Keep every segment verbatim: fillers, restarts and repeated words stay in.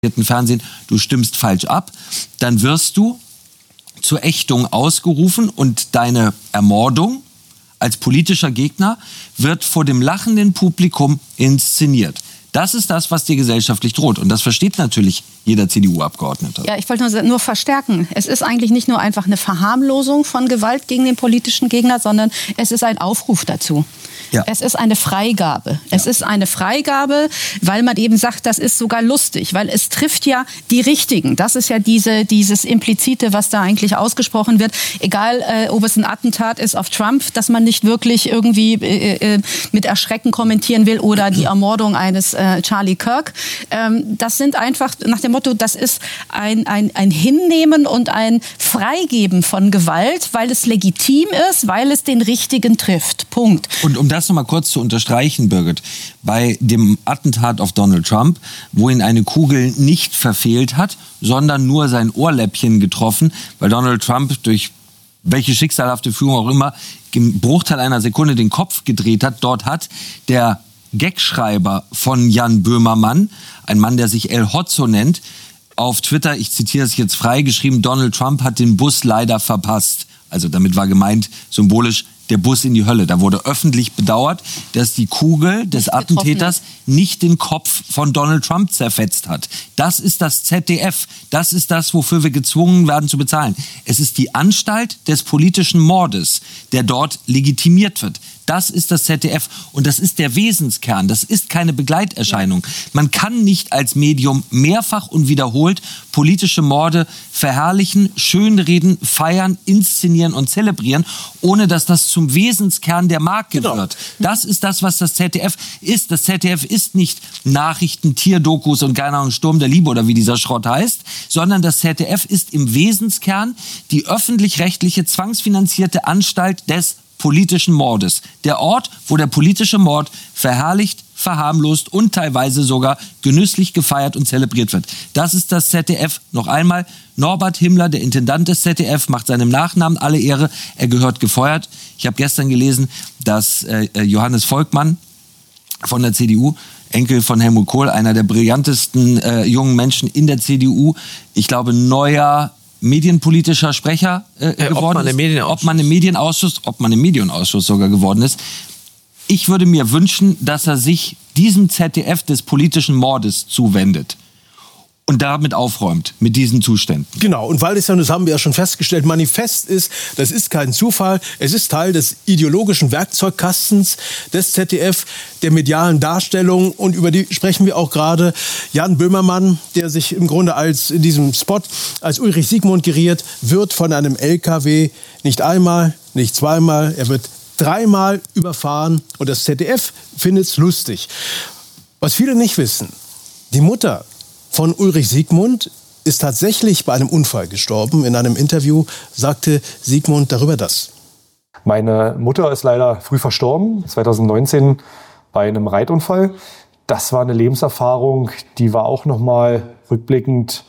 Fernsehen, du stimmst falsch ab, dann wirst du zur Ächtung ausgerufen und deine Ermordung als politischer Gegner wird vor dem lachenden Publikum inszeniert. Das ist das, was dir gesellschaftlich droht. Und das versteht natürlich jeder C D U-Abgeordnete. Ja, ich wollte nur, nur verstärken. Es ist eigentlich nicht nur einfach eine Verharmlosung von Gewalt gegen den politischen Gegner, sondern es ist ein Aufruf dazu. Ja. Es ist eine Freigabe. Ja. Es ist eine Freigabe, weil man eben sagt, das ist sogar lustig, weil es trifft ja die Richtigen. Das ist ja diese, dieses Implizite, was da eigentlich ausgesprochen wird. Egal, äh, ob es ein Attentat ist auf Trump, dass man nicht wirklich irgendwie äh, äh, mit Erschrecken kommentieren will, oder die Ermordung eines äh, Charlie Kirk. Ähm, das sind einfach nach dem Motto, das ist ein, ein, ein Hinnehmen und ein Freigeben von Gewalt, weil es legitim ist, weil es den Richtigen trifft. Punkt. Und um das noch mal kurz zu unterstreichen, Birgit, bei dem Attentat auf Donald Trump, wo ihn eine Kugel nicht verfehlt hat, sondern nur sein Ohrläppchen getroffen, weil Donald Trump durch welche schicksalhafte Führung auch immer im Bruchteil einer Sekunde den Kopf gedreht hat, dort hat der Gagschreiber von Jan Böhmermann, ein Mann, der sich El Hotzo nennt, auf Twitter, ich zitiere es jetzt frei, geschrieben, Donald Trump hat den Bus leider verpasst. Also damit war gemeint, symbolisch, der Bus in die Hölle. Da wurde öffentlich bedauert, dass die Kugel des Attentäters nicht den Kopf von Donald Trump zerfetzt hat. Das ist das Z D F. Das ist das, wofür wir gezwungen werden zu bezahlen. Es ist die Anstalt des politischen Mordes, der dort legitimiert wird. Das ist das Z D F und das ist der Wesenskern. Das ist keine Begleiterscheinung. Man kann nicht als Medium mehrfach und wiederholt politische Morde verherrlichen, schönreden, feiern, inszenieren und zelebrieren, ohne dass das zum Wesenskern der Marke genau. wird. Das ist das, was das Z D F ist. Das Z D F ist nicht Nachrichten, Tierdokus und keine Ahnung, Sturm der Liebe oder wie dieser Schrott heißt, sondern das Z D F ist im Wesenskern die öffentlich-rechtliche, zwangsfinanzierte Anstalt des politischen Mordes. Der Ort, wo der politische Mord verherrlicht, verharmlost und teilweise sogar genüsslich gefeiert und zelebriert wird. Das ist das Z D F. Noch einmal, Norbert Himmler, der Intendant des Z D F, macht seinem Nachnamen alle Ehre. Er gehört gefeuert. Ich habe gestern gelesen, dass äh, Johannes Volkmann von der C D U, Enkel von Helmut Kohl, einer der brillantesten äh, jungen Menschen in der C D U, ich glaube, neuer medienpolitischer Sprecher äh, äh, geworden ob man ist, ob man im Medienausschuss, ob man im Medienausschuss sogar geworden ist. Ich würde mir wünschen, dass er sich diesem Z D F des politischen Mordes zuwendet und damit aufräumt, mit diesen Zuständen. Genau, und weil es ja, das haben wir ja schon festgestellt, manifest ist, das ist kein Zufall, es ist Teil des ideologischen Werkzeugkastens des Z D F, der medialen Darstellung, und über die sprechen wir auch gerade. Jan Böhmermann, der sich im Grunde als in diesem Spot als Ulrich Siegmund geriert, wird von einem L K W nicht einmal, nicht zweimal, er wird dreimal überfahren, und das Z D F findet es lustig. Was viele nicht wissen, die Mutter von Ulrich Siegmund ist tatsächlich bei einem Unfall gestorben. In einem Interview sagte Siegmund darüber das. Meine Mutter ist leider früh verstorben, zwanzig neunzehn, bei einem Reitunfall. Das war eine Lebenserfahrung, die war auch nochmal rückblickend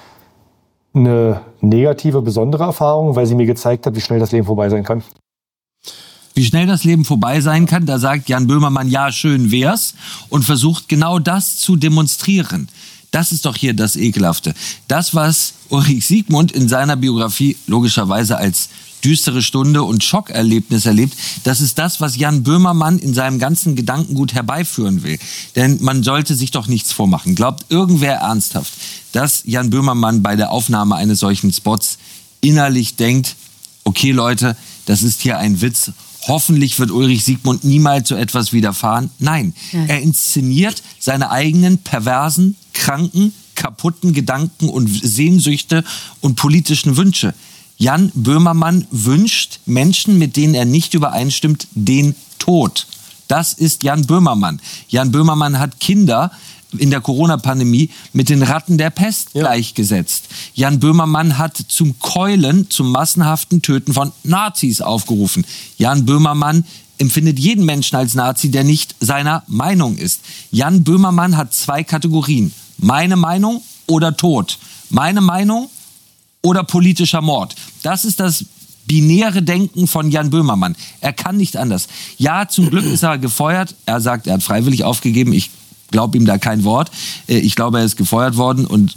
eine negative, besondere Erfahrung, weil sie mir gezeigt hat, wie schnell das Leben vorbei sein kann. Wie schnell das Leben vorbei sein kann, da sagt Jan Böhmermann, ja, schön wär's, und versucht genau das zu demonstrieren. Das ist doch hier das Ekelhafte. Das, was Ulrich Siegmund in seiner Biografie logischerweise als düstere Stunde und Schockerlebnis erlebt, das ist das, was Jan Böhmermann in seinem ganzen Gedankengut herbeiführen will. Denn man sollte sich doch nichts vormachen. Glaubt irgendwer ernsthaft, dass Jan Böhmermann bei der Aufnahme eines solchen Spots innerlich denkt, okay Leute, das ist hier ein Witz, hoffentlich wird Ulrich Siegmund niemals so etwas widerfahren? Nein, ja. Er inszeniert seine eigenen perversen, kranken, kaputten Gedanken und Sehnsüchte und politischen Wünsche. Jan Böhmermann wünscht Menschen, mit denen er nicht übereinstimmt, den Tod. Das ist Jan Böhmermann. Jan Böhmermann hat Kinder in der Corona-Pandemie mit den Ratten der Pest ja. gleichgesetzt. Jan Böhmermann hat zum Keulen, zum massenhaften Töten von Nazis aufgerufen. Jan Böhmermann empfindet jeden Menschen als Nazi, der nicht seiner Meinung ist. Jan Böhmermann hat zwei Kategorien. Meine Meinung oder Tod. Meine Meinung oder politischer Mord. Das ist das binäre Denken von Jan Böhmermann. Er kann nicht anders. Ja, zum Glück ist er gefeuert. Er sagt, er hat freiwillig aufgegeben. Ich glaube ihm da kein Wort. Ich glaube, er ist gefeuert worden und